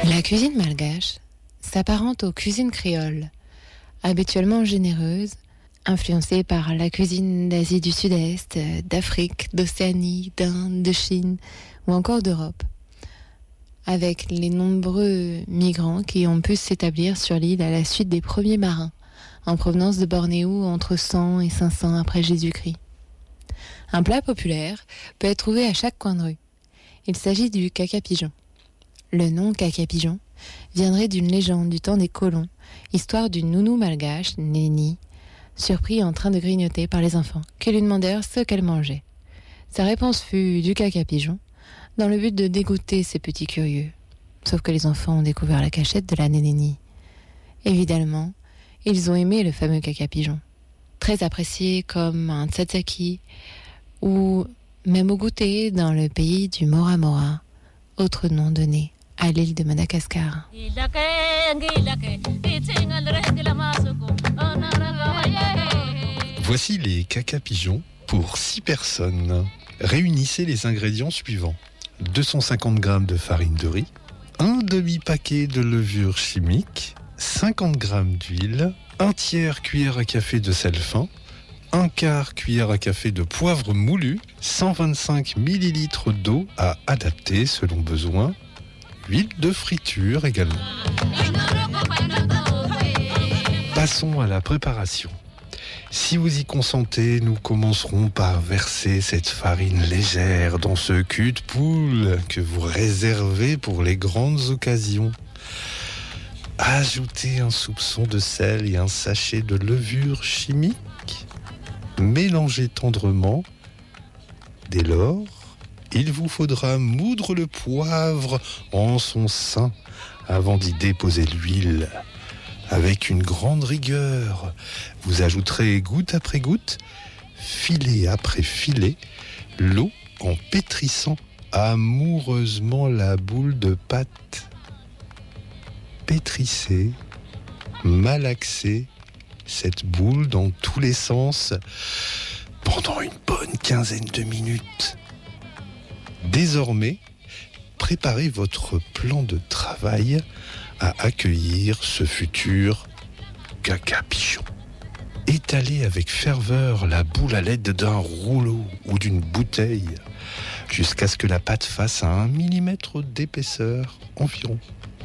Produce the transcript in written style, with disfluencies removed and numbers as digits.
La cuisine malgache s'apparente aux cuisines créoles, habituellement généreuses, influencées par la cuisine d'Asie du Sud-Est, d'Afrique, d'Océanie, d'Inde, de Chine ou encore d'Europe, avec les nombreux migrants qui ont pu s'établir sur l'île à la suite des premiers marins, en provenance de Bornéo entre 100 et 500 après Jésus-Christ. Un plat populaire peut être trouvé à chaque coin de rue. Il s'agit du caca-pigeon. Le nom caca-pigeon viendrait d'une légende du temps des colons, histoire d'une nounou malgache, Néni, surpris en train de grignoter par les enfants, qui lui demandèrent ce qu'elle mangeait. Sa réponse fut du caca-pigeon, dans le but de dégoûter ces petits curieux. Sauf que les enfants ont découvert la cachette de la Nénénie. Évidemment, ils ont aimé le fameux caca-pigeon, très apprécié comme un tzatziki, ou même au goûter dans le pays du Mora Mora, autre nom donné à l'île de Madagascar. Voici les caca-pigeons pour 6 personnes. Réunissez les ingrédients suivants. 250 g de farine de riz, un demi-paquet de levure chimique, 50 g d'huile, un tiers cuillère à café de sel fin, un quart cuillère à café de poivre moulu, 125 ml d'eau à adapter selon besoin, huile de friture également. Passons à la préparation. Si vous y consentez, nous commencerons par verser cette farine légère dans ce cul de poule que vous réservez pour les grandes occasions. Ajoutez un soupçon de sel et un sachet de levure chimique. Mélangez tendrement. Dès lors, il vous faudra moudre le poivre en son sein avant d'y déposer l'huile. Avec une grande rigueur, vous ajouterez goutte après goutte, filet après filet, l'eau en pétrissant amoureusement la boule de pâte. Pétrissez, malaxez cette boule dans tous les sens pendant une bonne quinzaine de minutes. Désormais, préparez votre plan de travail à accueillir ce futur caca-pigeon. Étalez avec ferveur la boule à l'aide d'un rouleau ou d'une bouteille jusqu'à ce que la pâte fasse 1 mm d'épaisseur environ.